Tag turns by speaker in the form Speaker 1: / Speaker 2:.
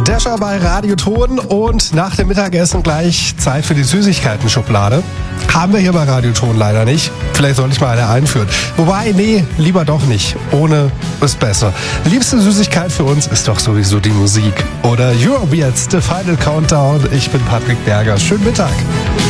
Speaker 1: Dasher bei Radioton und nach dem Mittagessen gleich Zeit für die Süßigkeiten-Schublade. Haben wir hier bei Radioton leider nicht. Vielleicht sollte ich mal eine einführen. Wobei, nee, lieber doch nicht. Ohne ist besser. Liebste Süßigkeit für uns ist doch sowieso die Musik. Oder Eurobeats, The Final Countdown. Ich bin Patrick Berger. Schönen Mittag.